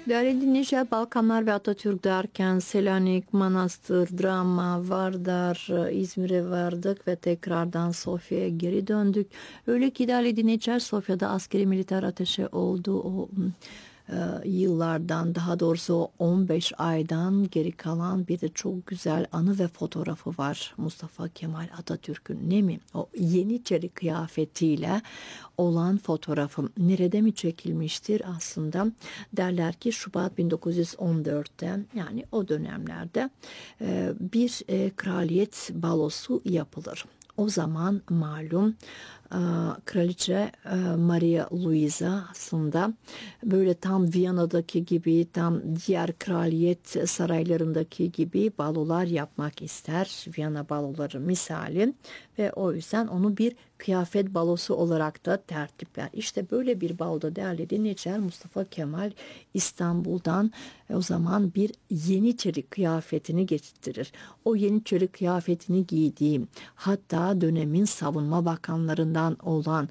Değerli dinleyiciler, Balkanlar ve Atatürk derken Selanik, Manastır, Drama, Vardar, İzmir'e vardık ve tekrardan Sofya'ya geri döndük. Öyle ki değerli dinleyiciler, Sofya'da askeri militer ateşi oldu. O yıllardan, daha doğrusu o 15 aydan geri kalan bir de çok güzel anı ve fotoğrafı var. Mustafa Kemal Atatürk'ün, ne mi? O Yeniçeri kıyafetiyle olan fotoğrafım nerede mi çekilmiştir aslında? Derler ki Şubat 1914'te, yani o dönemlerde bir kraliyet balosu yapılır. O zaman malum Kraliçe Maria Luisa aslında böyle tam Viyana'daki gibi, tam diğer kraliyet saraylarındaki gibi balolar yapmak ister. Viyana baloları misali, ve o yüzden onu bir kıyafet balosu olarak da tertipler. İşte böyle bir baloda değerli dinleyiciler, Mustafa Kemal İstanbul'dan o zaman bir Yeniçeri kıyafetini getirir. O Yeniçeri kıyafetini giydiğim, hatta dönemin savunma bakanlarından olan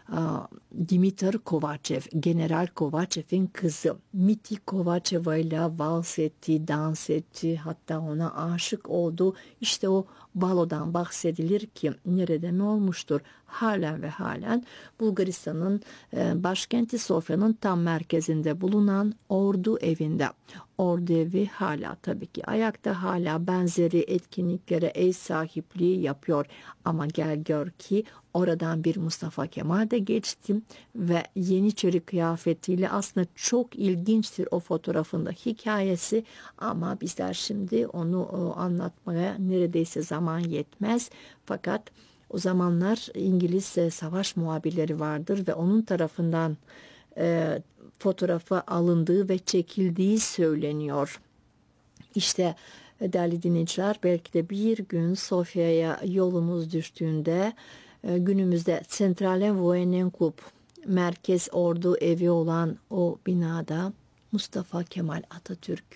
Dimitar Kovaçev, General Kovaçev'in kızı Miti Kovaçeva ile vals etti, dans etti, hatta ona aşık oldu. İşte o balodan bahsedilir ki nerede mi olmuştur? Halen ve halen Bulgaristan'ın başkenti Sofya'nın tam merkezinde bulunan Ordu evinde. Ordu evi hala tabii ki ayakta, hala benzeri etkinliklere ev sahipliği yapıyor. Ama gel gör ki oradan bir Mustafa Kemal de geçti ve Yeniçeri kıyafetiyle, aslında çok ilginçtir o fotoğrafında hikayesi, ama bizler şimdi onu anlatmaya neredeyse zaman yetmez. Fakat o zamanlar İngiliz savaş muhabirleri vardır ve onun tarafından fotoğrafı alındığı ve çekildiği söyleniyor. İşte değerli dinleyiciler, belki de bir gün Sofya'ya yolumuz düştüğünde günümüzde Centralen Voyenen Club merkez ordu evi olan o binada Mustafa Kemal Atatürk